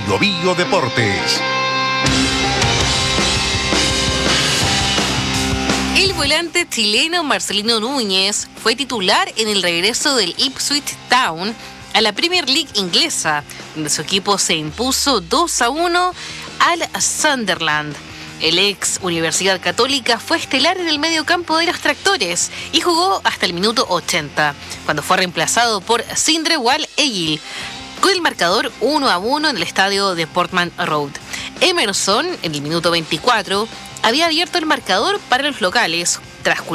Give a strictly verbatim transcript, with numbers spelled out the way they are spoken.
Bio Bio Deportes. El volante chileno Marcelino Núñez fue titular en el regreso del Ipswich Town a la Premier League inglesa, donde su equipo se impuso dos a uno al Sunderland. El ex Universidad Católica fue estelar en el mediocampo de los Tractores y jugó hasta el minuto ochenta, cuando fue reemplazado por Sindre Wall-Egil, con el marcador uno a uno en el estadio de Portman Road. Emerson, en el minuto veinticuatro, había abierto el marcador para los locales tras